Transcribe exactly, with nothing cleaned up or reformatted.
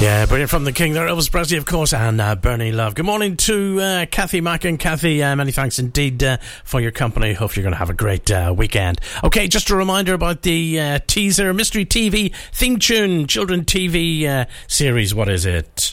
Yeah, brilliant from the King there, Elvis Presley, of course, and uh, Bernie Love. Good morning to uh, Kathy Mack and Kathy. Uh, many thanks indeed uh, for your company. Hope you're going to have a great uh, weekend. Okay, just a reminder about the uh, teaser Mystery T V theme tune, children T V uh, series. What is it?